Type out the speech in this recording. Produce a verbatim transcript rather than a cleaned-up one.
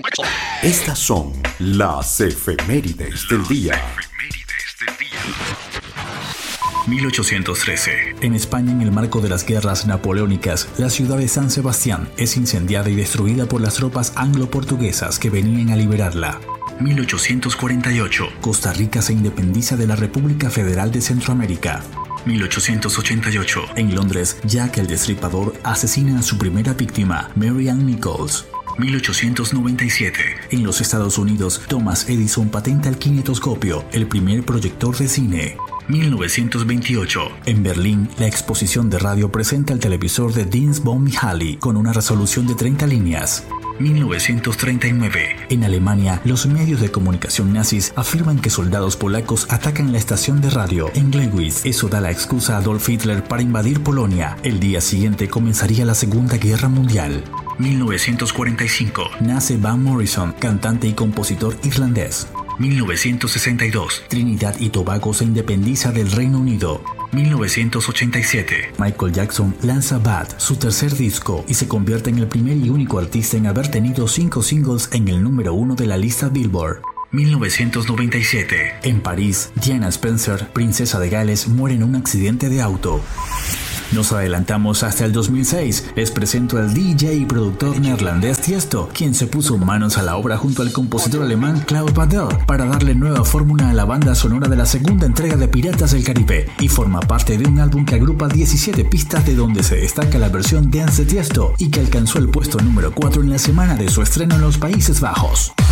Estas son las efemérides del día. mil ochocientos trece. En España, en el marco de las guerras napoleónicas, la ciudad de San Sebastián es incendiada y destruida por las tropas anglo-portuguesas que venían a liberarla. mil ochocientos cuarenta y ocho. Costa Rica se independiza de la República Federal de Centroamérica. mil ochocientos ochenta y ocho. En Londres, Jack el Destripador asesina a su primera víctima, Mary Ann Nichols. mil ochocientos noventa y siete. En los Estados Unidos, Thomas Edison patenta el kinetoscopio, el primer proyector de cine. mil novecientos veintiocho. En Berlín, la exposición de radio presenta el televisor de Dienst von Mihaly con una resolución de treinta líneas. mil novecientos treinta y nueve. En Alemania, los medios de comunicación nazis afirman que soldados polacos atacan la estación de radio en Glewitz. Eso da la excusa a Adolf Hitler para invadir Polonia. El día siguiente comenzaría la Segunda Guerra Mundial. mil novecientos cuarenta y cinco. Nace Van Morrison, cantante y compositor irlandés. mil novecientos sesenta y dos. Trinidad y Tobago se independiza del Reino Unido. mil novecientos ochenta y siete. Michael Jackson lanza Bad, su tercer disco, y se convierte en el primer y único artista en haber tenido cinco singles en el número uno de la lista Billboard. mil novecientos noventa y siete. En París, Diana Spencer, princesa de Gales, muere en un accidente de auto. Nos adelantamos hasta el dos mil seis. Les presento al D J y productor neerlandés Tiesto, quien se puso manos a la obra junto al compositor alemán Klaus Badel para darle nueva fórmula a la banda sonora de la segunda entrega de Piratas del Caribe, y forma parte de un álbum que agrupa diecisiete pistas, de donde se destaca la versión Dance de Tiesto y que alcanzó el puesto número cuatro en la semana de su estreno en los Países Bajos.